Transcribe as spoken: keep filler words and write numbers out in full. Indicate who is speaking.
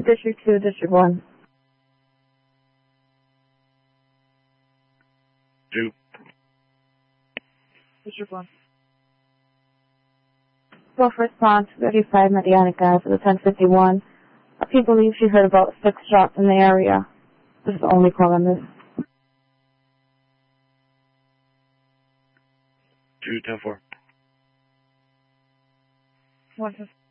Speaker 1: District two, District one.
Speaker 2: Two.
Speaker 3: District one.
Speaker 1: Go for response, thirty-five Medianic Ave for the ten fifty-one. People believe she heard about six shots in the area. This is the only call on this.
Speaker 2: Two, ten four.
Speaker 3: One,